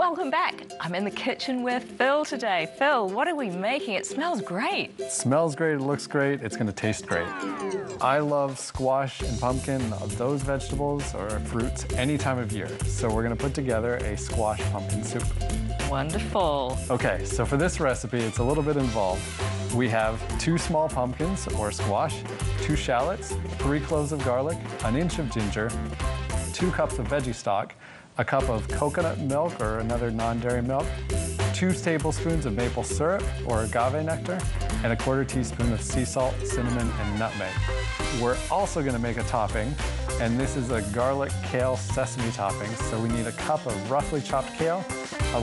Welcome back. I'm in the kitchen with Phil today. Phil, what are we making? It smells great. It smells great, it looks great, it's gonna taste great. I love squash and pumpkin, those vegetables or fruits any time of year. So we're gonna put together a squash pumpkin soup. Wonderful. Okay, so for this recipe, it's a little bit involved. We have 2 small pumpkins or squash, 2 shallots, 3 cloves of garlic, an inch of ginger, 2 cups of veggie stock, a cup of coconut milk or another non-dairy milk, 2 tablespoons of maple syrup or agave nectar, and a 1/4 teaspoon of sea salt, cinnamon, and nutmeg. We're also gonna make a topping, and this is a garlic, kale, sesame topping. So we need a cup of roughly chopped kale,